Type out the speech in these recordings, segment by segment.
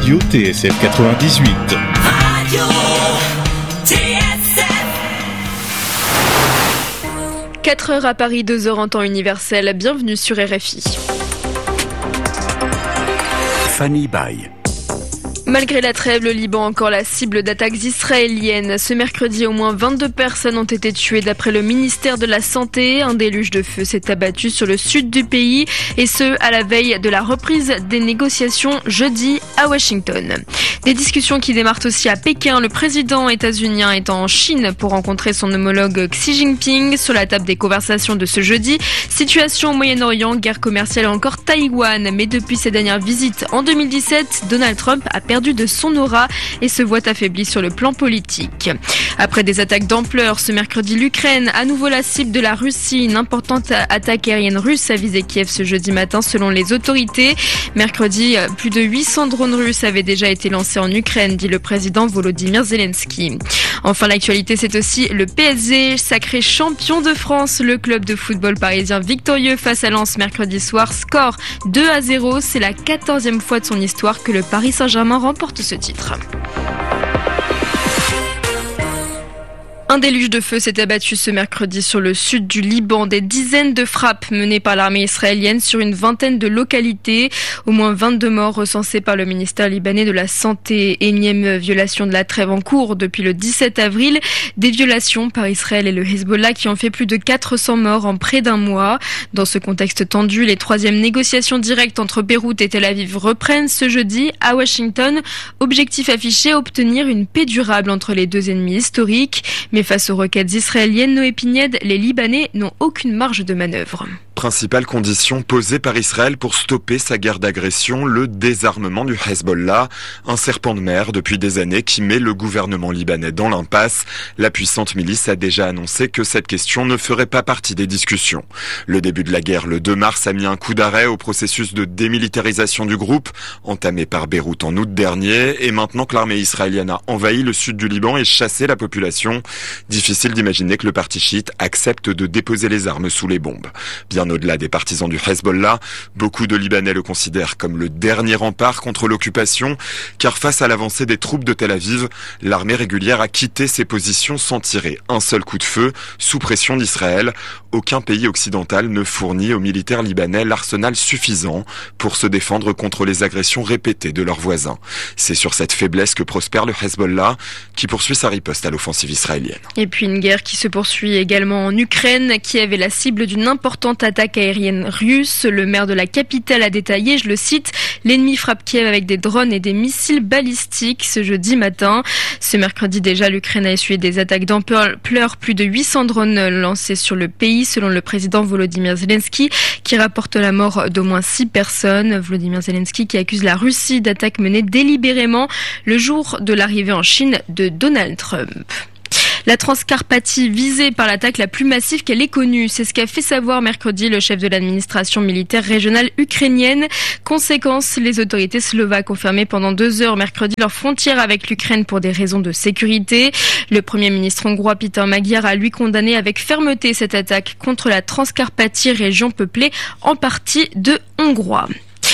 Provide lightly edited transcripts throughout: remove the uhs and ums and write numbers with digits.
Radio TSF 98. Radio TSF. 4h à Paris, 2h en temps universel. Bienvenue sur RFI. Fanny Baye. Malgré la trêve, le Liban encore la cible d'attaques israéliennes. Ce mercredi, au moins 22 personnes ont été tuées d'après le ministère de la Santé. Un déluge de feu s'est abattu sur le sud du pays et ce, à la veille de la reprise des négociations jeudi à Washington. Des discussions qui démarrent aussi à Pékin. Le président états-unien est en Chine pour rencontrer son homologue Xi Jinping. Sur la table des conversations de ce jeudi, situation au Moyen-Orient, guerre commerciale et encore Taïwan. Mais depuis ses dernières visites en 2017, Donald Trump a perdu de son aura et se voit affaibli sur le plan politique. Après des attaques d'ampleur, ce mercredi, l'Ukraine, à nouveau la cible de la Russie. Une importante attaque aérienne russe a visé Kiev ce jeudi matin selon les autorités. Mercredi, plus de 800 drones russes avaient déjà été lancés en Ukraine, dit le président Volodymyr Zelensky. Enfin, l'actualité, c'est aussi le PSG, sacré champion de France. Le club de football parisien victorieux face à Lens mercredi soir, score 2-0. C'est la 14e fois de son histoire que le Paris Saint-Germain remporte ce titre. Un déluge de feu s'est abattu ce mercredi sur le sud du Liban. Des dizaines de frappes menées par l'armée israélienne sur une vingtaine de localités. Au moins 22 morts recensés par le ministère libanais de la Santé. Énième violation de la trêve en cours depuis le 17 avril. Des violations par Israël et le Hezbollah qui ont fait plus de 400 morts en près d'un mois. Dans ce contexte tendu, les troisièmes négociations directes entre Beyrouth et Tel Aviv reprennent ce jeudi à Washington. Objectif affiché, obtenir une paix durable entre les deux ennemis historiques. Mais face aux requêtes israéliennes, Noé Pignède, les Libanais n'ont aucune marge de manœuvre. Principale condition posée par Israël pour stopper sa guerre d'agression, le désarmement du Hezbollah, un serpent de mer depuis des années qui met le gouvernement libanais dans l'impasse. La puissante milice a déjà annoncé que cette question ne ferait pas partie des discussions. Le début de la guerre le 2 mars a mis un coup d'arrêt au processus de démilitarisation du groupe, entamé par Beyrouth en août dernier, et maintenant que l'armée israélienne a envahi le sud du Liban et chassé la population, difficile d'imaginer que le parti chiite accepte de déposer les armes sous les bombes. Bien au-delà des partisans du Hezbollah, beaucoup de Libanais le considèrent comme le dernier rempart contre l'occupation, car face à l'avancée des troupes de Tel Aviv, l'armée régulière a quitté ses positions sans tirer un seul coup de feu, sous pression d'Israël. Aucun pays occidental ne fournit aux militaires libanais l'arsenal suffisant pour se défendre contre les agressions répétées de leurs voisins. C'est sur cette faiblesse que prospère le Hezbollah, qui poursuit sa riposte à l'offensive israélienne. Et puis une guerre qui se poursuit également en Ukraine, qui avait la cible d'une importante attaque aérienne russe. Le maire de la capitale a détaillé, je le cite, « L'ennemi frappe Kiev avec des drones et des missiles balistiques ce jeudi matin ». Ce mercredi déjà, l'Ukraine a essuyé des attaques d'ampleur, plus de 800 drones lancés sur le pays, selon le président Volodymyr Zelensky, qui rapporte la mort d'au moins 6 personnes. Volodymyr Zelensky qui accuse la Russie d'attaques menées délibérément le jour de l'arrivée en Chine de Donald Trump. La Transcarpathie visée par l'attaque la plus massive qu'elle ait connue. C'est ce qu'a fait savoir mercredi le chef de l'administration militaire régionale ukrainienne. Conséquence, les autorités slovaques ont fermé pendant 2 heures mercredi leur frontière avec l'Ukraine pour des raisons de sécurité. Le premier ministre hongrois Péter Magyar a lui condamné avec fermeté cette attaque contre la Transcarpathie, région peuplée en partie de Hongrois.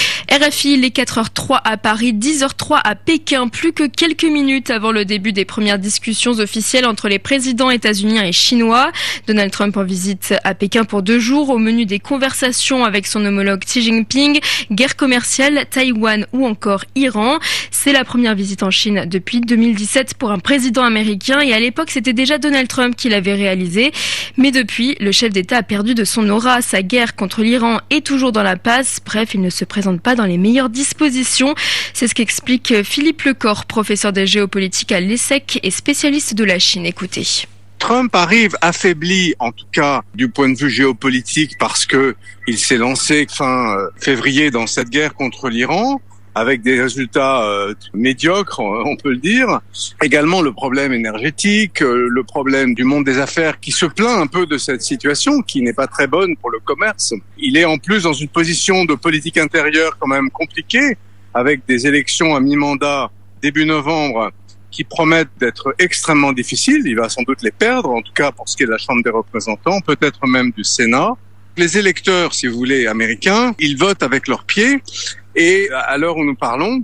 RFI, les 4h03 à Paris, 10h03 à Pékin, plus que quelques minutes avant le début des premières discussions officielles entre les présidents états-uniens et chinois. Donald Trump en visite à Pékin pour 2 jours, au menu des conversations avec son homologue Xi Jinping, guerre commerciale, Taïwan ou encore Iran. C'est la première visite en Chine depuis 2017 pour un président américain et à l'époque c'était déjà Donald Trump qui l'avait réalisé. Mais depuis, le chef d'État a perdu de son aura, sa guerre contre l'Iran est toujours dans la passe. Bref, il ne se présente pas dans les meilleures dispositions. C'est ce qu'explique Philippe Lecor, professeur de géopolitique à l'ESSEC et spécialiste de la Chine. Écoutez. Trump arrive affaibli, en tout cas du point de vue géopolitique, parce que il s'est lancé fin février dans cette guerre contre l'Iran, avec des résultats médiocres, on peut le dire. Également le problème énergétique, le problème du monde des affaires qui se plaint un peu de cette situation, qui n'est pas très bonne pour le commerce. Il est en plus dans une position de politique intérieure quand même compliquée, avec des élections à mi-mandat début novembre qui promettent d'être extrêmement difficiles. Il va sans doute les perdre, en tout cas pour ce qui est de la Chambre des représentants, peut-être même du Sénat. Les électeurs, si vous voulez, américains, ils votent avec leurs pieds. Et à l'heure où nous parlons,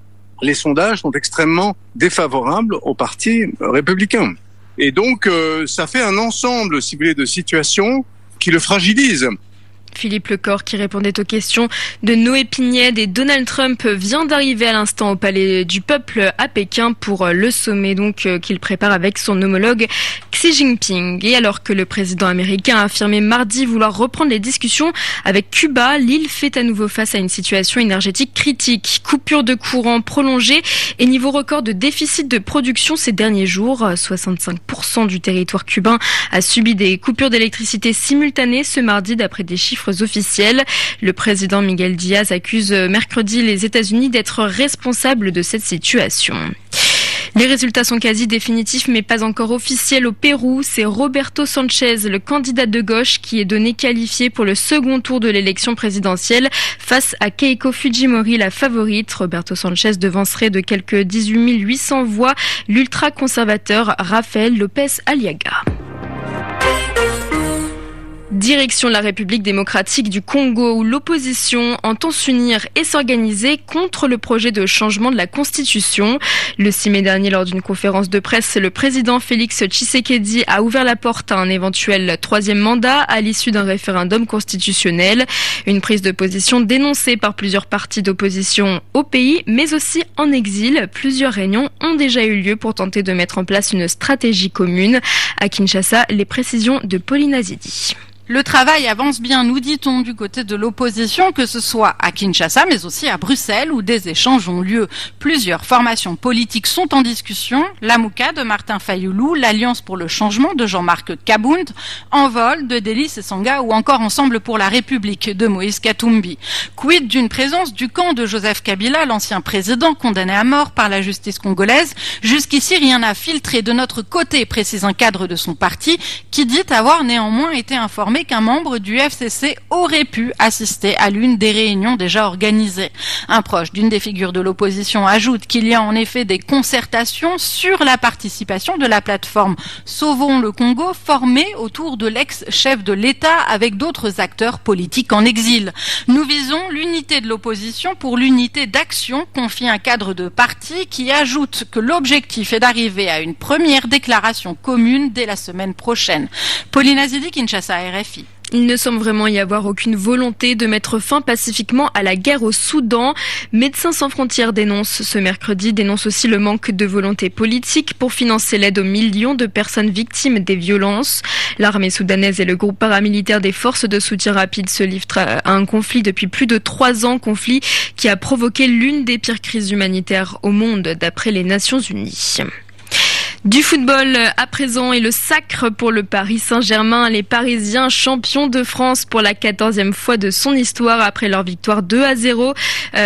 les sondages sont extrêmement défavorables au parti républicain. Et donc, ça fait un ensemble, si vous voulez, de situations qui le fragilisent. Philippe Lecor qui répondait aux questions de Noé Pignède et Donald Trump vient d'arriver à l'instant au Palais du Peuple à Pékin pour le sommet donc qu'il prépare avec son homologue Xi Jinping. Et alors que le président américain a affirmé mardi vouloir reprendre les discussions avec Cuba, l'île fait à nouveau face à une situation énergétique critique. Coupure de courant prolongée et niveau record de déficit de production ces derniers jours. 65% du territoire cubain a subi des coupures d'électricité simultanées ce mardi d'après des chiffres officiels. Le président Miguel Díaz accuse mercredi les États-Unis d'être responsables de cette situation. Les résultats sont quasi définitifs mais pas encore officiels au Pérou. C'est Roberto Sanchez, le candidat de gauche, qui est donné qualifié pour le second tour de l'élection présidentielle face à Keiko Fujimori, la favorite. Roberto Sanchez devancerait de quelques 18 800 voix l'ultra-conservateur Rafael López Aliaga. Direction la République démocratique du Congo où l'opposition entend s'unir et s'organiser contre le projet de changement de la Constitution. Le 6 mai dernier, lors d'une conférence de presse, le président Félix Tshisekedi a ouvert la porte à un éventuel troisième mandat à l'issue d'un référendum constitutionnel. Une prise de position dénoncée par plusieurs partis d'opposition au pays, mais aussi en exil. Plusieurs réunions ont déjà eu lieu pour tenter de mettre en place une stratégie commune. À Kinshasa, les précisions de Pauline Azidi. Le travail avance bien, nous dit-on, du côté de l'opposition, que ce soit à Kinshasa, mais aussi à Bruxelles, où des échanges ont lieu. Plusieurs formations politiques sont en discussion. La Mouka de Martin Fayoulou, l'Alliance pour le changement de Jean-Marc Kabound, Envol de Delis Esanga ou encore Ensemble pour la République de Moïse Katumbi. Quid d'une présence du camp de Joseph Kabila, l'ancien président condamné à mort par la justice congolaise? Jusqu'ici, rien n'a filtré de notre côté, précise un cadre de son parti, qui dit avoir néanmoins été informé qu'un membre du FCC aurait pu assister à l'une des réunions déjà organisées. Un proche d'une des figures de l'opposition ajoute qu'il y a en effet des concertations sur la participation de la plateforme Sauvons le Congo, formée autour de l'ex-chef de l'État avec d'autres acteurs politiques en exil. Nous visons l'unité de l'opposition pour l'unité d'action, confie un cadre de parti qui ajoute que l'objectif est d'arriver à une première déclaration commune dès la semaine prochaine. Pauline Azidi, Kinshasa, RFI. Il ne semble vraiment y avoir aucune volonté de mettre fin pacifiquement à la guerre au Soudan. Médecins sans frontières dénonce aussi le manque de volonté politique pour financer l'aide aux millions de personnes victimes des violences. L'armée soudanaise et le groupe paramilitaire des forces de soutien rapide se livrent à un conflit depuis plus de 3 ans, conflit qui a provoqué l'une des pires crises humanitaires au monde d'après les Nations Unies. Du football à présent et le sacre pour le Paris Saint-Germain. Les Parisiens champions de France pour la 14e fois de son histoire après leur victoire 2-0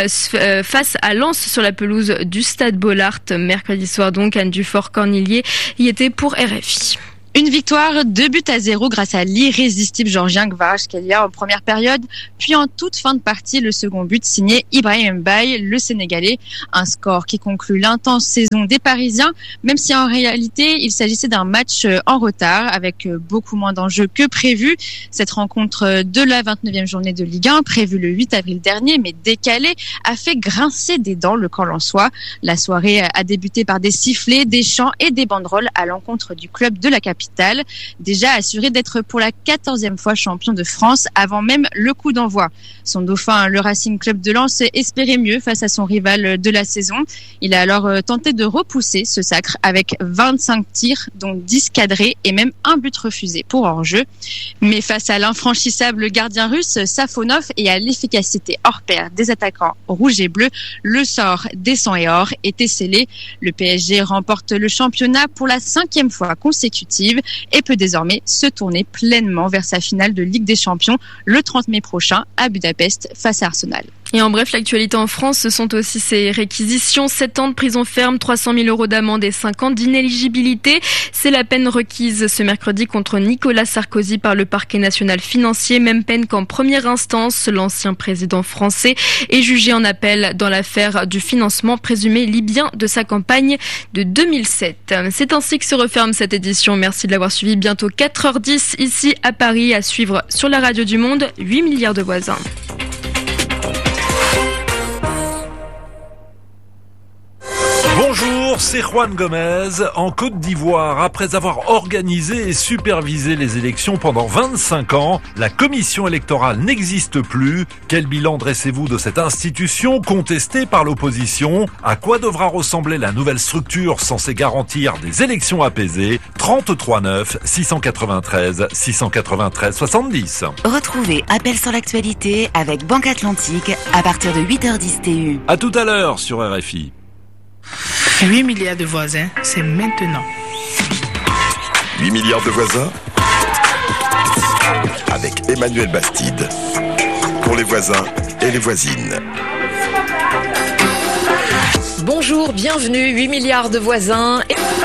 face à Lens sur la pelouse du Stade Bollaert. Mercredi soir donc, Anne Dufort-Cornillier y était pour RFI. Une victoire, 2-0 grâce à l'irrésistible Georgien Kvaratskhelia en première période, puis en toute fin de partie, le second but signé Ibrahim Mbaye, le Sénégalais. Un score qui conclut l'intense saison des Parisiens, même si en réalité, il s'agissait d'un match en retard, avec beaucoup moins d'enjeux que prévu. Cette rencontre de la 29e journée de Ligue 1, prévue le 8 avril dernier, mais décalée, a fait grincer des dents le camp lensois. La soirée a débuté par des sifflets, des chants et des banderoles à l'encontre du club de la capitale, déjà assuré d'être pour la 14e fois champion de France avant même le coup d'envoi. Son dauphin, le Racing Club de Lens, espérait mieux face à son rival de la saison. Il a alors tenté de repousser ce sacre avec 25 tirs, dont 10 cadrés et même un but refusé pour hors-jeu. Mais face à l'infranchissable gardien russe, Safonov, et à l'efficacité hors pair des attaquants rouges et bleus, le sort des sang et or était scellé. Le PSG remporte le championnat pour la 5e fois consécutive et peut désormais se tourner pleinement vers sa finale de Ligue des Champions le 30 mai prochain à Budapest face à Arsenal. Et en bref, l'actualité en France, ce sont aussi ces réquisitions. 7 ans de prison ferme, 300 000 euros d'amende et 5 ans d'inéligibilité. C'est la peine requise ce mercredi contre Nicolas Sarkozy par le parquet national financier. Même peine qu'en première instance. L'ancien président français est jugé en appel dans l'affaire du financement présumé libyen de sa campagne de 2007. C'est ainsi que se referme cette édition. Merci de l'avoir suivi. Bientôt 4h10 ici à Paris, à suivre sur la radio du Monde, 8 milliards de voisins. Bonjour, c'est Juan Gomez. En Côte d'Ivoire, après avoir organisé et supervisé les élections pendant 25 ans, la commission électorale n'existe plus. Quel bilan dressez-vous de cette institution contestée par l'opposition? À quoi devra ressembler la nouvelle structure censée garantir des élections apaisées? 33 9 693 693 70. Retrouvez Appel sur l'actualité avec Banque Atlantique à partir de 8h10 TU. À tout à l'heure sur RFI. 8 milliards de voisins, c'est maintenant. 8 milliards de voisins avec Emmanuel Bastide. Pour les voisins et les voisines. Bonjour, bienvenue, 8 milliards de voisins.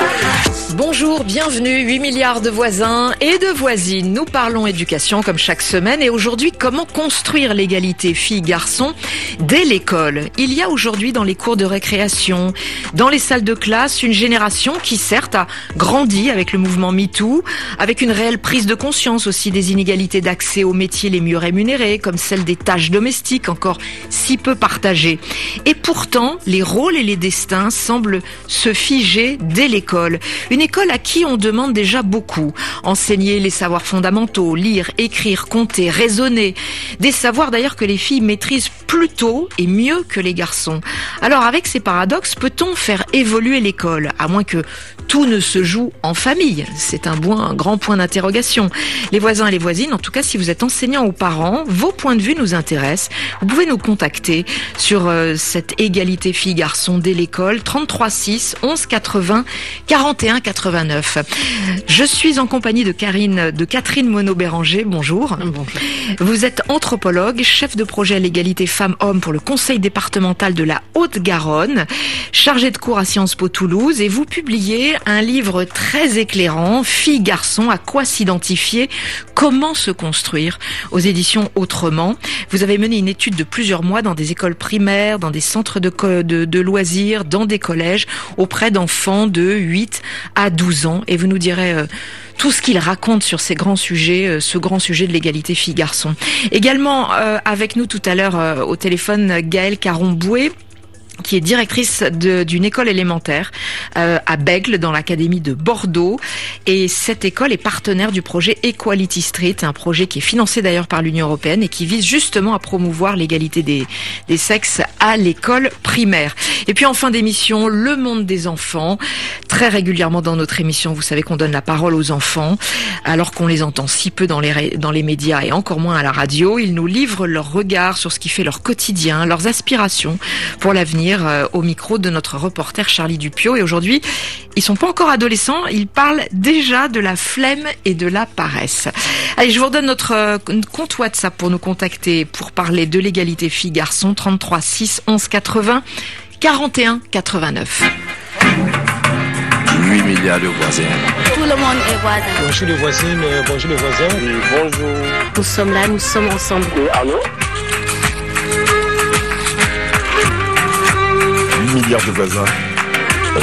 Bonjour, bienvenue, 8 milliards de voisins et de voisines. Nous parlons éducation comme chaque semaine et aujourd'hui, comment construire l'égalité filles-garçons dès l'école. Il y a aujourd'hui dans les cours de récréation, dans les salles de classe, une génération qui certes a grandi avec le mouvement MeToo, avec une réelle prise de conscience aussi des inégalités d'accès aux métiers les mieux rémunérés, comme celle des tâches domestiques encore si peu partagées. Et pourtant, les rôles et les destins semblent se figer dès l'école. Une école à qui on demande déjà beaucoup. Enseigner les savoirs fondamentaux, lire, écrire, compter, raisonner. Des savoirs d'ailleurs que les filles maîtrisent plus tôt et mieux que les garçons. Alors avec ces paradoxes, peut-on faire évoluer l'école? À moins que tout ne se joue en famille. C'est un grand point d'interrogation. Les voisins et les voisines, en tout cas si vous êtes enseignants ou parents, vos points de vue nous intéressent. Vous pouvez nous contacter sur cette égalité filles-garçons dès l'école. 33 6 11 80 41 89. Je suis en compagnie de Catherine Monod-Béranger. Bonjour. Bonjour. Vous êtes anthropologue, chef de projet à l'égalité femmes-hommes pour le conseil départemental de la Haute-Garonne, chargé de cours à Sciences Po Toulouse, et vous publiez un livre très éclairant, Filles-garçons, à quoi s'identifier, comment se construire, aux éditions Autrement. Vous avez mené une étude de plusieurs mois dans des écoles primaires, dans des centres de loisirs, dans des collèges, auprès d'enfants de 8 à 12 ans, et vous nous direz tout ce qu'il raconte sur ces grands sujets, ce grand sujet de l'égalité filles-garçons. Également avec nous tout à l'heure au téléphone, Gaëlle Caron-Boué, qui est directrice d'une école élémentaire à Bègle, dans l'académie de Bordeaux. Et cette école est partenaire du projet Equality Street, un projet qui est financé d'ailleurs par l'Union européenne et qui vise justement à promouvoir l'égalité des sexes à l'école primaire. Et puis en fin d'émission, le monde des enfants. Très régulièrement dans notre émission, vous savez qu'on donne la parole aux enfants, alors qu'on les entend si peu dans les médias et encore moins à la radio. Ils nous livrent leur regard sur ce qui fait leur quotidien, leurs aspirations pour l'avenir, au micro de notre reporter Charlie Dupio. Et aujourd'hui, ils sont pas encore adolescents, ils parlent déjà de la flemme et de la paresse. Allez, je vous redonne notre compte WhatsApp pour nous contacter, pour parler de l'égalité filles-garçons. 33 6 11 80 41 89. 8 milliards de voisins. Tout le monde est voisin. Bonjour les voisines, bonjour les voisins. Oui, bonjour. Nous sommes là, nous sommes ensemble. Oui, allô? 8 milliards de voisins